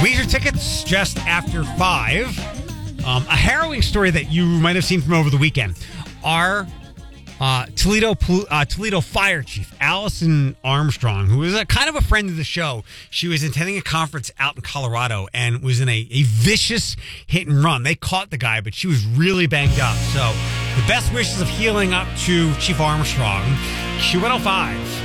Weezer tickets just after 5. A harrowing story that you might have seen from over the weekend. Our Toledo Fire Chief, Allison Armstrong, who is a kind of a friend of the show. She was attending a conference out in Colorado and was in a vicious hit and run. They caught the guy, but she was really banged up. So the best wishes of healing up to Chief Armstrong. Q105.